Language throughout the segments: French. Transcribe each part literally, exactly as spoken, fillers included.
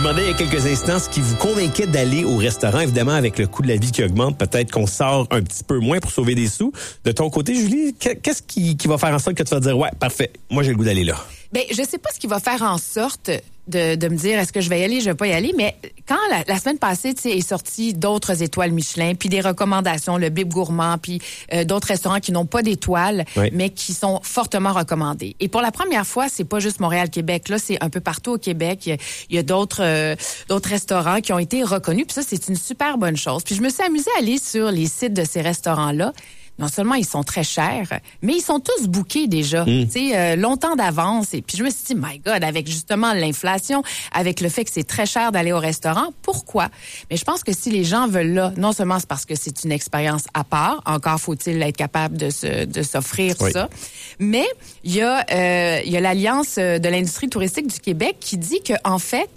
demandais il y a quelques instants ce qui vous convainquait d'aller au restaurant. Évidemment, avec le coût de la vie qui augmente, peut-être qu'on sort un petit peu moins pour sauver des sous. De ton côté, Julie, qu'est-ce qui, qui va faire en sorte que tu vas dire « Ouais, parfait, moi j'ai le goût d'aller là ». Bien, je sais pas ce qui va faire en sorte de, de me dire est-ce que je vais y aller, je vais pas y aller, mais quand la, la semaine passée, tu sais, est sorti d'autres étoiles Michelin, puis des recommandations, le Bib Gourmand, puis euh, d'autres restaurants qui n'ont pas d'étoiles, oui. mais qui sont fortement recommandés. Et pour la première fois, c'est pas juste Montréal-Québec, là, c'est un peu partout au Québec. Il y a, il y a d'autres euh, d'autres restaurants qui ont été reconnus, puis ça, c'est une super bonne chose. Puis je me suis amusée à aller sur les sites de ces restaurants-là. Non seulement ils sont très chers, mais ils sont tous bookés déjà, mmh. tu sais, euh, longtemps d'avance. Et puis je me suis dit, my God, avec justement l'inflation, avec le fait que c'est très cher d'aller au restaurant, pourquoi? Mais je pense que si les gens veulent là, non seulement c'est parce que c'est une expérience à part, encore faut-il être capable de se de s'offrir oui. ça, mais il y a euh, il y a l'Alliance de l'industrie touristique du Québec qui dit que en fait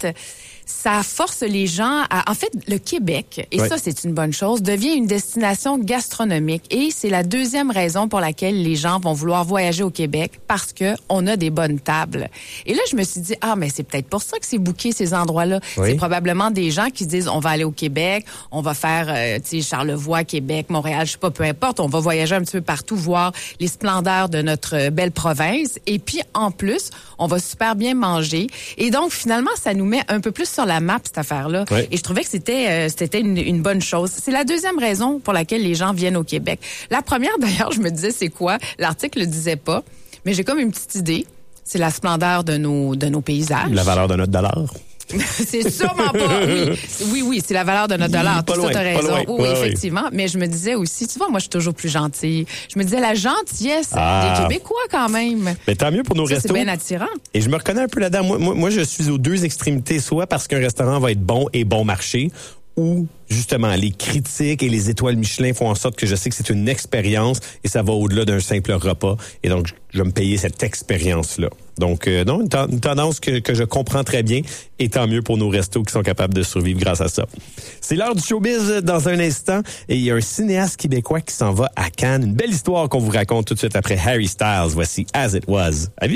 ça force les gens à... En fait, le Québec, et oui. ça, c'est une bonne chose, devient une destination gastronomique. Et c'est la deuxième raison pour laquelle les gens vont vouloir voyager au Québec, parce que on a des bonnes tables. Et là, je me suis dit, ah, mais c'est peut-être pour ça que c'est booké, ces endroits-là. Oui. C'est probablement des gens qui se disent, on va aller au Québec, on va faire, euh, tu sais, Charlevoix, Québec, Montréal, je sais pas, peu importe, on va voyager un petit peu partout, voir les splendeurs de notre belle province. Et puis, en plus, on va super bien manger. Et donc, finalement, ça nous met un peu plus sur la map, cette affaire-là. Oui. Et je trouvais que c'était euh, c'était une, une bonne chose. C'est la deuxième raison pour laquelle les gens viennent au Québec. La première, d'ailleurs, je me disais, c'est quoi? L'article le disait pas, mais j'ai comme une petite idée. C'est la splendeur de nos de nos paysages. La valeur de notre dollar. C'est sûrement pas. Oui, oui, oui, c'est la valeur de notre dollar. Tout ça, t'as raison. Oui, oui, effectivement. Oui. Mais je me disais aussi, tu vois, moi, je suis toujours plus gentille. Je me disais la gentillesse ah. des Québécois quand même. Mais tant mieux pour nos ça, restos. C'est bien attirant. Et je me reconnais un peu là-dedans. Moi, moi, moi, je suis aux deux extrémités, soit parce qu'un restaurant va être bon et bon marché, ou justement, les critiques et les étoiles Michelin font en sorte que je sais que c'est une expérience et ça va au-delà d'un simple repas. Et donc, je vais me payer cette expérience-là. Donc, euh, non, une, ten- une tendance que, que je comprends très bien et tant mieux pour nos restos qui sont capables de survivre grâce à ça. C'est l'heure du showbiz dans un instant et il y a un cinéaste québécois qui s'en va à Cannes. Une belle histoire qu'on vous raconte tout de suite après Harry Styles. Voici As It Was.